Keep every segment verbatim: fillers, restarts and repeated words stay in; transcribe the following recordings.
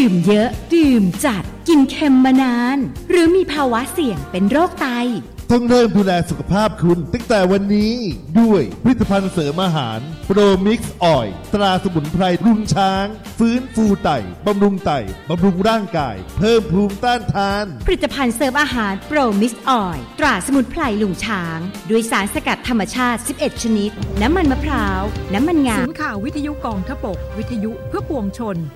ดื่มเยอะดื่มจัดกินเค็มมานานหรือมีภาวะเสี่ยงเป็นโรคไตต้องเริ่มดูแลสุขภาพคุณตั้งแต่วันนี้ด้วยผลิตภัณฑ์เสริมอาหารโปรมิกซ์ออยล์ตราสมุนไพรลุงช้างฟื้นฟูไตบำรุงไตบำรุงร่างกายเพิ่มภูมิต้านทานผลิตภัณฑ์เสริมอาหารโปรมิกซ์ออยล์ตราสมุนไพรลุงช้างด้วยสารสกัดธรรมชาติสิบเอ็ดชนิดน้ำมันมะพร้าวน้ำมันงาศูนย์ข่าววิทยุกองทพบกวิทยุเพื่อปวงชน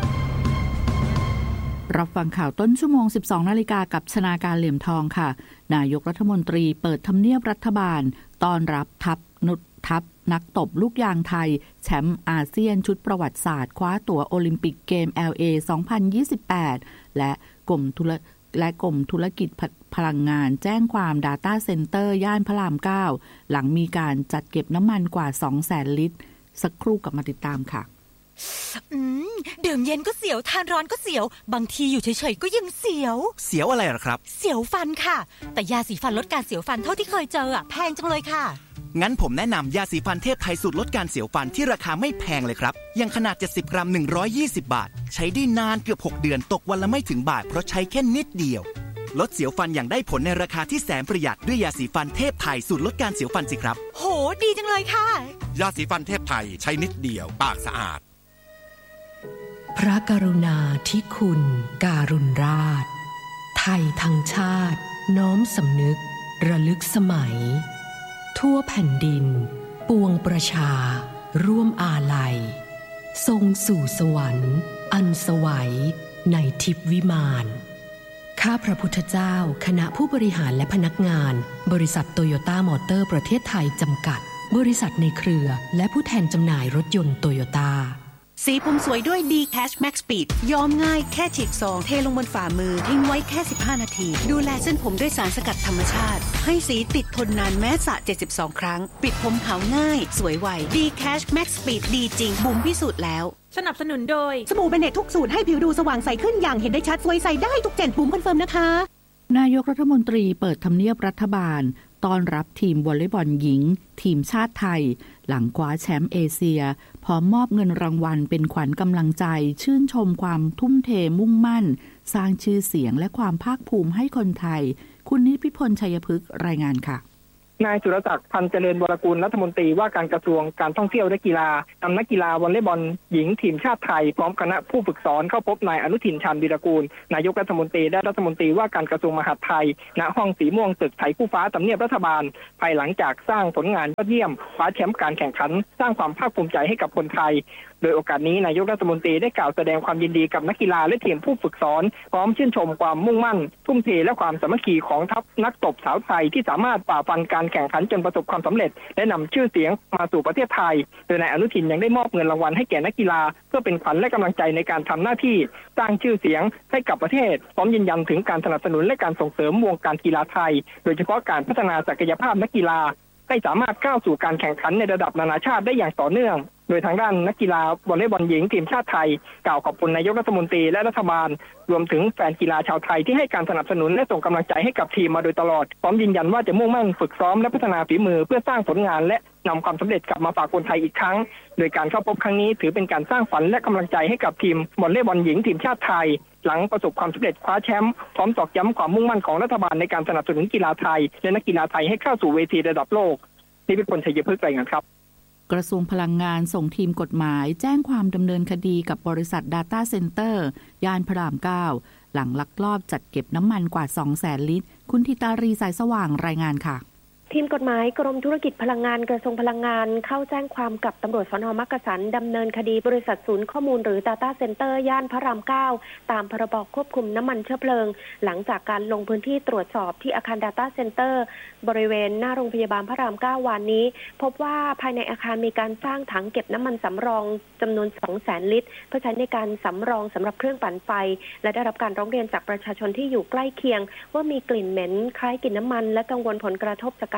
รับฟังข่าวต้นชั่วโมง สิบสองนาฬิกากับชนาการเหลี่ยมทองค่ะนายกรัฐมนตรีเปิดทำเนียบรัฐบาลต้อนรับทัพนุษทัพนักตบลูกยางไทยแชมป์อาเซียนชุดประวัติศาสตร์คว้าตั๋วโอลิมปิกเกม แอล เอ สองพันยี่สิบแปด และกรมธุรและกรมธุรกิจพลังงานแจ้งความ Data Center ย่านพระรามเก้าหลังมีการจัดเก็บน้ำมันกว่า สองแสน ลิตรสักครู่กลับมาติดตามค่ะอืมดื่มเย็นก็เสียวทานร้อนก็เสียวบางทีอยู่เฉยๆก็ยังเสียวเสียวอะไรหรอครับเสียวฟันค่ะแต่ยาสีฟันลดการเสียวฟันเท่าที่เคยเจออ่ะแพงจังเลยค่ะงั้นผมแนะนำยาสีฟันเทพไทยสูตรลดการเสียวฟันที่ราคาไม่แพงเลยครับอย่างขนาดเจ็ดสิบกรัมหนึ่งร้อยยี่สิบบาทใช้ได้นานเกือบหกเดือนตกวันละไม่ถึงบาทเพราะใช้แค่นิดเดียวลดเสียวฟันอย่างได้ผลในราคาที่แสนประหยัดด้วยยาสีฟันเทพไทยสูตรลดการเสียวฟันสิครับโหดีจังเลยค่ะยาสีฟันเทพไทยใช้นิดเดียวปากสะอาดพระกรุณาธิคุณการุณราชไทยทั้งชาติน้อมสำนึกระลึกสมัยทั่วแผ่นดินปวงประชาร่วมอาลัยทรงสู่สวรรค์อันสวัยในทิพย์วิมานข้าพระพุทธเจ้าคณะผู้บริหารและพนักงานบริษัทโตโยต้ามอเตอร์ประเทศไทยจำกัดบริษัทในเครือและผู้แทนจำหน่ายรถยนต์โตโยต้าสีผมสวยด้วย D Cash Max Speed ย้อมง่ายแค่ฉีกซองเทลงบนฝ่ามือทิ้งไว้แค่สิบห้านาทีดูแลเส้นผมด้วยสารสกัดธรรมชาติให้สีติดทนนานแม้สระเจ็ดสิบสองครั้งปิดผมขาวง่ายสวยไว D Cash Max Speed ดีจริงบุ๋มพิสูจน์แล้วสนับสนุนโดยสบู่เบเนตทุกสูตรให้ผิวดูสว่างใสขึ้นอย่างเห็นได้ชัดสวยใสได้ทุกเจนบุ๋มคอนเฟิร์มนะคะนายกรัฐมนตรีเปิดทำเนียบรัฐบาลต้อนรับทีมวอลเลย์บอลหญิงทีมชาติไทยหลังคว้าแชมป์เอเชียพร้อมมอบเงินรางวัลเป็นขวัญกำลังใจชื่นชมความทุ่มเทมุ่งมั่นสร้างชื่อเสียงและความภาคภูมิให้คนไทยคุณนิพิพลชัยพฤกษ์รายงานค่ะนายสุรศักดิ์พันเจริญวรกูลรัฐมนตรีว่าการกระทรวงการท่องเที่ยวและกีฬานำนักกีฬาวอลเลย์บอลหญิงทีมชาติไทยพร้อมคณะผู้ฝึกสอนเข้าพบนายอนุทินชาญวีรกูลนายกรัฐมนตรีและรัฐมนตรีว่าการกระทรวงมหาดไทยณห้องสีม่วงตึกไทยคู่ฟ้าทำเนียบรัฐบาลภายหลังจากสร้างผลงานยอดเยี่ยมคว้าแชมป์การแข่งขันสร้างความภาคภูมิใจให้กับคนไทยโดยโอกาสนี้นายกรัฐมนตรีได้กล่าวแสดงความยินดีกับนักกีฬาและทีมผู้ฝึกสอนพร้อมชื่นชมความมุ่งมั่นทุ่มเทและความสามัคคีของทัพนักตบสาวไทยที่สามารถฝ่าฟันการแข่งขันจนประสบความสำเร็จและนำชื่อเสียงมาสู่ประเทศไทยโดยนายอนุทินยังได้มอบเงินรางวัลให้แก่นักกีฬาเพื่อเป็นขวัญและกำลังใจในการทำหน้าที่สร้างชื่อเสียงให้กับประเทศพร้อมยืนยันถึงการสนับสนุนและการส่งเสริมวงการกีฬาไทยโดยเฉพาะการพัฒนาศักยภาพนักกีฬาให้สามารถก้าวสู่การแข่งขันในระดับนานาชาติได้อย่างต่อเนื่องโดยทางด้านนักกีฬาวอลเลย์บอลหญิงทีมชาติไทยกล่าวขอบคุณนายกรัฐมนตรีและรัฐบาลรวมถึงแฟนกีฬาชาวไทยที่ให้การสนับสนุนและส่งกำลังใจให้กับทีมมาโดยตลอดพร้อมยืนยันว่าจะมุ่งมั่นฝึกซ้อมและพัฒนาฝีมือเพื่อสร้างผลงานและนำความสำเร็จกลับมาฝากคนไทยอีกครั้งโดยการเข้าพบครั้งนี้ถือเป็นการสร้างฝันและกำลังใจให้กับทีมวอลเลย์บอลหญิงทีมชาติไทยหลังประสบความสำเร็จคว้าแชมป์พร้อมตอกย้ำความมุ่งมั่นของรัฐบาลในการสนับสนุนกีฬาไทยและนักกีฬาไทยให้เข้าสู่เวทีระดับโลกนิพิพลชัยพฤกษ์รายงานครับกระทรวงพลังงานส่งทีมกฎหมายแจ้งความดำเนินคดีกับบริษัท Data Center ย่านพระรามเก้าหลังลักลอบจัดเก็บน้ำมันกว่า สองแสน ลิตรคุณธิตารีสายสว่างรายงานค่ะทีมกฎหมายกรมธุรกิจพลังงานกระทรวงพลังงานเข้าแจ้งความกับตำรวจสน.มักกะสันดำเนินคดีบริษัทศูนย์ข้อมูลหรือ Data Center ย่านพระรามเก้าตามพรบควบคุมน้ำมันเชื้อเพลิงหลังจากการลงพื้นที่ตรวจสอบที่อาคาร Data Center บริเวณหน้าโรงพยาบาลพระรามเก้าวันนี้พบว่าภายในอาคารมีการสร้างถังเก็บน้ำมันสำรองจำนวน สองแสน ลิตรเพื่อใช้ในการสำรองสำหรับเครื่องปั่นไฟและได้รับการร้องเรียนจากประชาชนที่อยู่ใกล้เคียงว่ามีกลิ่นเหม็นคล้ายกลิ่นน้ำมันและกังวลผลกระทบจากการ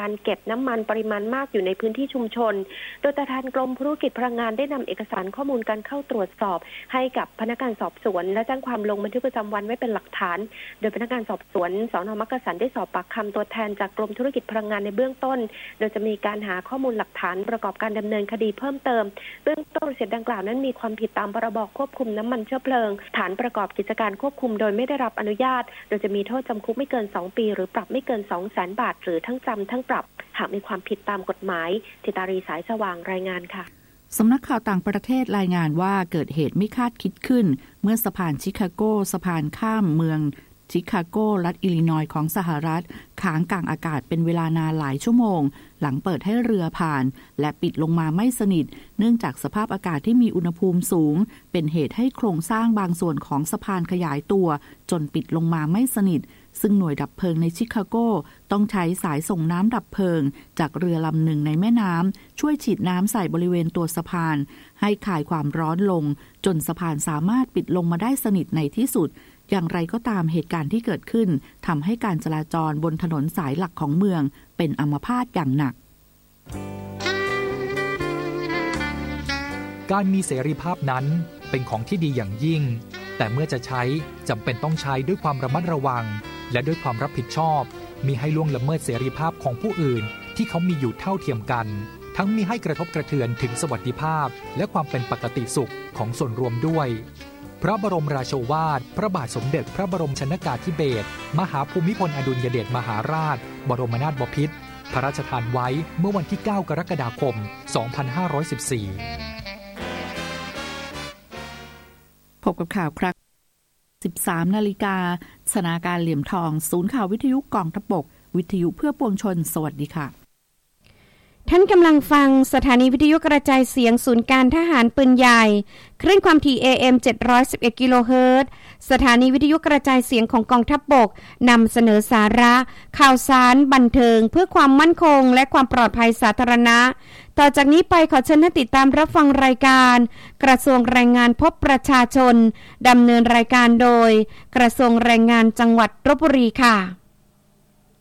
การเก็บน้ำมันปริมาณมากอยู่ในพื้นที่ชุมชนโดยตัวแทนกรมธุรกิจพลังงานได้นำเอกสารข้อมูลการเข้าตรวจสอบให้กับพนักงานสอบสวนและแจ้งความลงบันทึกประจำวันไว้เป็นหลักฐานโดยพนักงานสอบสวนสน.มักกะสันได้สอบปากคำตัวแทนจากกรมธุรกิจพลังงานในเบื้องต้นโดยจะมีการหาข้อมูลหลักฐานประกอบการดำเนินคดีเพิ่มเติมเบื้องต้นบริษัทดังกล่าวนั้นมีความผิดตามพรบควบคุมน้ำมันเชื้อเพลิงฐานประกอบกิจการควบคุมโดยไม่ได้รับอนุญาตโดยจะมีโทษจำคุกไม่เกินสองปีหรือปรับไม่เกิน สองแสน บาทหรือทั้งจำทั้งปรับหากมีความผิดตามกฎหมายธิตารีสายสว่างรายงานค่ะสำนักข่าวต่างประเทศรายงานว่าเกิดเหตุไม่คาดคิดขึ้นเมื่อสะพานชิคาโกสะพานข้ามเมืองชิคาโกรัฐอิลลินอยส์ของสหรัฐค้างกลางอากาศเป็นเวลานานหลายชั่วโมงหลังเปิดให้เรือผ่านและปิดลงมาไม่สนิทเนื่องจากสภาพอากาศที่มีอุณหภูมิสูงเป็นเหตุให้โครงสร้างบางส่วนของสะพานขยายตัวจนปิดลงมาไม่สนิทซึ่งหน่วยดับเพลิงในชิคาโกต้องใช้สายส่งน้ำดับเพลิงจากเรือลำหนึ่งในแม่น้ำช่วยฉีดน้ำใส่บริเวณตัวสะพานให้คลายความร้อนลงจนสะพานสามารถปิดลงมาได้สนิทในที่สุดอย่างไรก็ตามเหตุการณ์ที่เกิดขึ้นทำให้การจราจรบนถนนสายหลักของเมืองเป็นอัมพาตอย่างหนักการมีเสรีภาพนั้นเป็นของที่ดีอย่างยิ่งแต่เมื่อจะใช้จำเป็นต้องใช้ด้วยความระมัดระวังและด้วยความรับผิดชอบมิให้ล่วงละเมิดเสรีภาพของผู้อื่นที่เขามีอยู่เท่าเทียมกันทั้งมิให้กระทบกระเทือนถึงสวัสดิภาพและความเป็นปกติสุขของส่วนรวมด้วยพระบรมราโชวาทพระบาทสมเด็จพระบรมชนกาธิเบศรมหาภูมิพลอดุลยเดชมหาราชบรมนาถบพิตรพระราชทานไว้เมื่อวันที่เก้ากรกฎาคมสองพันห้าร้อยสิบสี่พบกับข่าวครั้งสิบสามนาฬิกาสถานการณ์เหลี่ยมทองศูนย์ข่าววิทยุกองทัพบกวิทยุเพื่อปวงชนสวัสดีค่ะท่านกำลังฟังสถานีวิทยุกระจายเสียงศูนย์การทหารปืนใหญ่คลื่นความถี่ เอ เอ็ม เจ็ดร้อยสิบเอ็ด กิโลเฮิรตซ์สถานีวิทยุกระจายเสียงของกองทัพบกนำเสนอสาระข่าวสารบันเทิงเพื่อความมั่นคงและความปลอดภัยสาธารณะต่อจากนี้ไปขอเชิญท่านติดตามรับฟังรายการกระทรวงแรงงานพบประชาชนดำเนินรายการโดยกระทรวงแรงงานจังหวัดลพบุรีค่ะ